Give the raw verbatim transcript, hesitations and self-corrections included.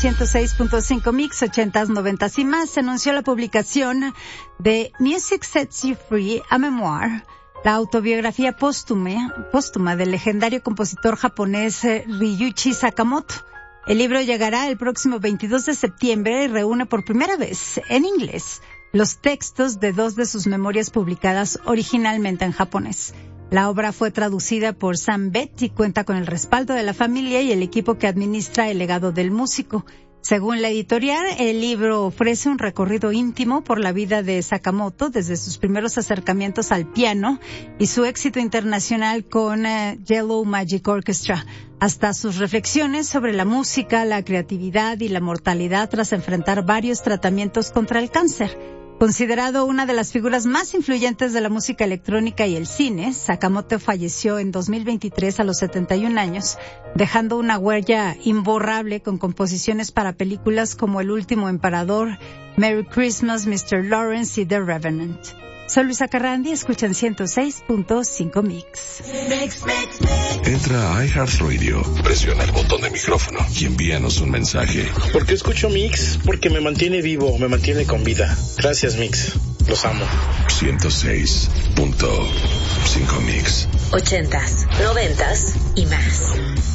ciento seis punto cinco Mix, ochentas, noventas y más. Se anunció la publicación de Music Sets You Free, a Memoir, la autobiografía póstuma, póstuma del legendario compositor japonés Ryuichi Sakamoto. El libro llegará el próximo veintidós de septiembre y reúne por primera vez en inglés los textos de dos de sus memorias publicadas originalmente en japonés. La obra fue traducida por Sam Beth y cuenta con el respaldo de la familia y el equipo que administra el legado del músico. Según la editorial, el libro ofrece un recorrido íntimo por la vida de Sakamoto desde sus primeros acercamientos al piano y su éxito internacional con uh, Yellow Magic Orchestra, hasta sus reflexiones sobre la música, la creatividad y la mortalidad tras enfrentar varios tratamientos contra el cáncer. Considerado una de las figuras más influyentes de la música electrónica y el cine, Sakamoto falleció en dos mil veintitrés a los setenta y un años, dejando una huella imborrable con composiciones para películas como El último emperador, Merry Christmas, mister Lawrence y The Revenant. Soy Luisa Carrandi, escuchan ciento seis punto cinco Mix. Entra a iHeartRadio, presiona el botón de micrófono y envíanos un mensaje. ¿Por qué escucho Mix? Porque me mantiene vivo, me mantiene con vida. Gracias, Mix. Los amo. ciento seis punto cinco Mix. Ochentas, noventas y más.